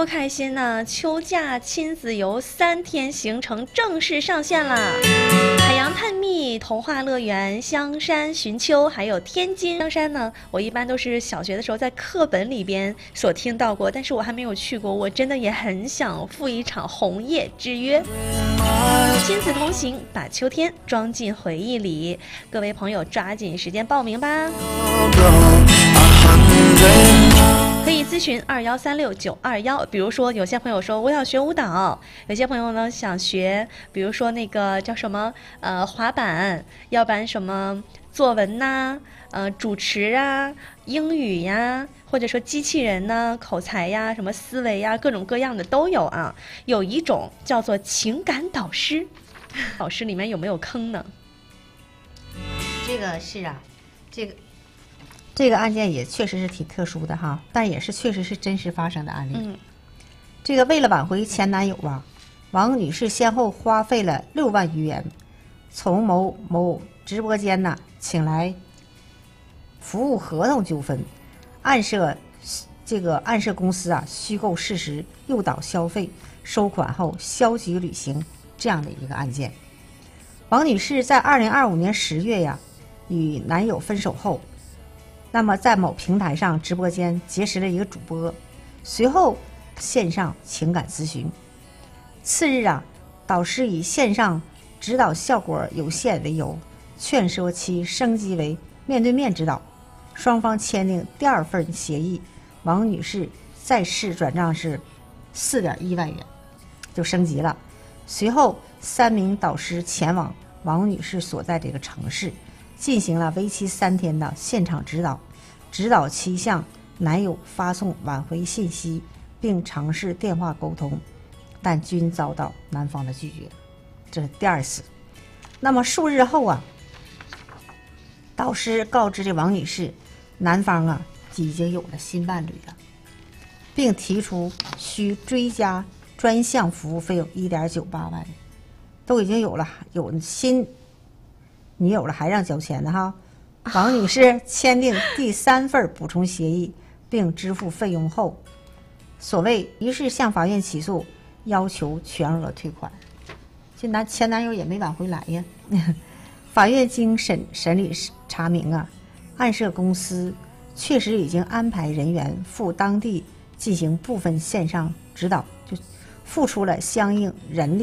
开心呢！秋假亲子游3天行程正式上线啦！海洋探秘、童话乐园、香山寻秋，还有天津香山呢。我一般都是小学的时候在课本里边所听到过，但是我还没有去过。我真的也很想赴一场红叶之约。亲子同行，把秋天装进回忆里。各位朋友，抓紧时间报名吧！可以咨询2136-921。比如说，有些朋友说我要学舞蹈，有些朋友呢想学，比如说那个叫什么滑板，要不然什么作文呐、主持啊、英语呀，或者说机器人呐、口才呀、什么思维呀，各种各样的都有啊。有一种叫做情感导师，导师里面有没有坑呢？ 这个是啊，这个案件也确实是挺特殊的哈，但也是确实是真实发生的案例。这个为了挽回前男友啊，王女士先后花费了6万余元，从某直播间呢请来服务合同纠纷，暗设公司啊虚构事实，诱导消费，收款后消极履行这样的一个案件。王女士在2025年10月呀，与男友分手后，那么在某平台上直播间结识了一个主播，随后线上情感咨询。次日啊，导师以线上指导效果有限为由，劝说其升级为面对面指导，双方签订第2份协议。王女士再次转账是4.1万元，就升级了。随后3名导师前往王女士所在这个城市，进行了为期3天的现场指导其向男友发送挽回信息，并尝试电话沟通，但均遭到男方的拒绝。这是第2次。那么数日后啊，导师告知这王女士，男方啊已经有了新伴侣了，并提出需追加专项服务费用1.98万，都已经有新女友了，还让交钱呢哈。王女士签订第3份补充协议，并支付费用后，于是向法院起诉，要求全额退款。这前男友也没挽回来呀。法院经审理查明啊，暗设公司确实已经安排人员赴当地进行部分线上指导，就付出了相应人力